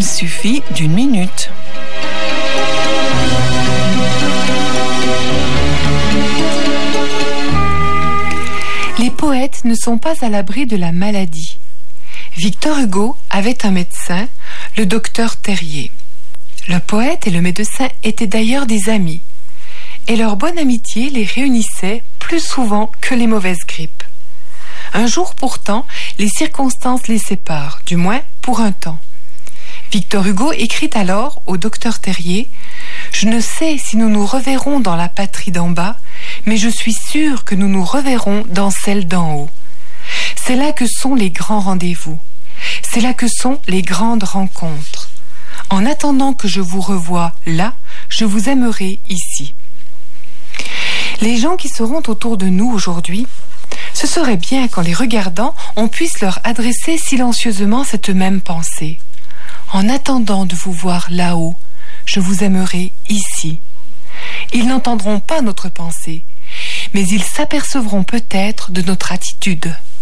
Il suffit d'une minute. Les poètes ne sont pas à l'abri de la maladie. Victor Hugo avait un médecin, le docteur Terrier. Le poète et le médecin étaient d'ailleurs des amis, et leur bonne amitié les réunissait plus souvent que les mauvaises grippes. Un jour pourtant, les circonstances les séparent, du moins pour un temps. Victor Hugo écrit alors au docteur Terrier « Je ne sais si nous nous reverrons dans la patrie d'en bas, mais je suis sûr que nous nous reverrons dans celle d'en haut. C'est là que sont les grands rendez-vous. C'est là que sont les grandes rencontres. En attendant que je vous revoie là, je vous aimerai ici. » Les gens qui seront autour de nous aujourd'hui, ce serait bien qu'en les regardant, on puisse leur adresser silencieusement cette même pensée. En attendant de vous voir là-haut, je vous aimerai ici. Ils n'entendront pas notre pensée, mais ils s'apercevront peut-être de notre attitude.